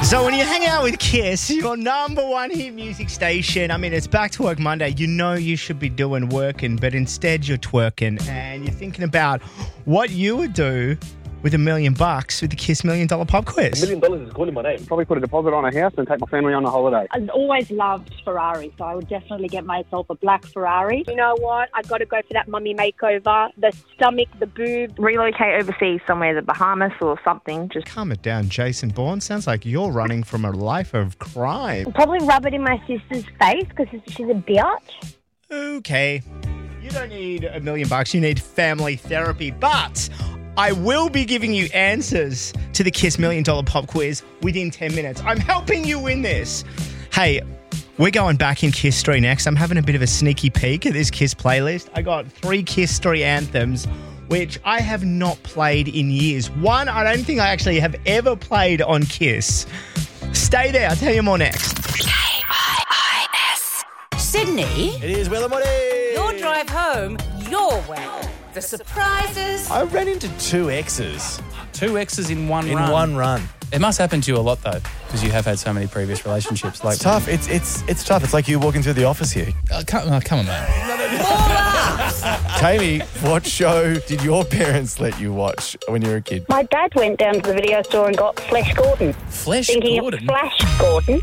So when you hang out with Kiss, your number one hit music station, I mean, it's Back to Work Monday. You know you should be doing working, but instead you're twerking and you're thinking about what you would do with $1 million with the Kiss $1 Million Pop Quiz. $1 million is good in my name. Probably put a deposit on a house and take my family on a holiday. I've always loved Ferrari, so I would definitely get myself a black Ferrari. You know what? I've got to go for that mummy makeover. The stomach, the boob. Relocate overseas somewhere, the Bahamas or something. Just Calm it down, Jason Bourne. Sounds like you're running from a life of crime. Probably rub it in my sister's face because she's a bitch. Okay. You don't need $1 million. You need family therapy. But I will be giving you answers to the Kiss $1 Million Pop Quiz within 10 minutes. I'm helping you win this. Hey, we're going back in Kiss Story next. I'm having a bit of a sneaky peek at this Kiss playlist. I got 3 Kiss Story anthems, which I have not played in years. One, I don't think I actually have ever played on Kiss. Stay there. I'll tell you more next. KIIS. Sydney, It is Will and Woody. your drive home your way. The surprises. I ran into 2 exes 2 exes in one in run. one run. It must happen to you a lot, though, because you have had so many previous relationships. Like, It's tough. It's tough. It's like you walking through the office here. come on, man. Tammy, what show did your parents let you watch when you were a kid? My dad went down to the video store and got Flash Gordon. Flesh Thinking Gordon. of Flash Gordon.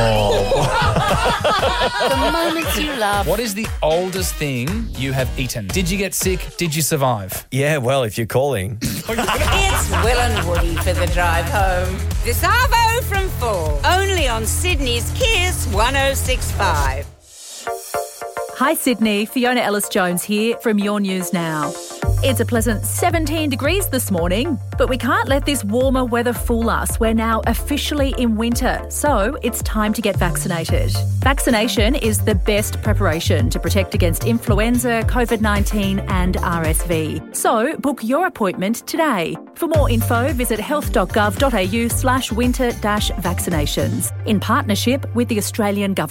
The moments you love. What is the oldest thing you have eaten? Did you get sick? Did you survive? Yeah, well, if you're calling. It's Will and Woody for the drive home. This Arvo from 4. Only on Sydney's Kiss 106.5. Hi Sydney, Fiona Ellis-Jones here from Your News Now. It's a pleasant 17 degrees this morning, but we can't let this warmer weather fool us. We're now officially in winter, so it's time to get vaccinated. Vaccination is the best preparation to protect against influenza, COVID-19 and RSV. So book your appointment today. For more info, visit health.gov.au/winter-vaccinations in partnership with the Australian Government.